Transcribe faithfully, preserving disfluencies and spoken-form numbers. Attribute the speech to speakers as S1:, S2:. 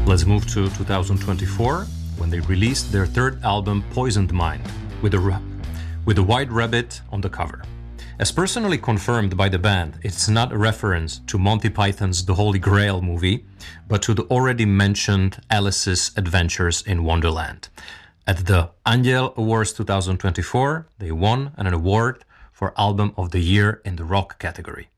S1: Let's move to two thousand twenty-four, when they released their third album, Poisoned Mind, with a, with a white rabbit on the cover. As personally confirmed by the band, it's not a reference to Monty Python's The Holy Grail movie, but to the already mentioned Alice's Adventures in Wonderland. At the Angel Awards twenty twenty-four, they won an award for Album of the Year in the rock category.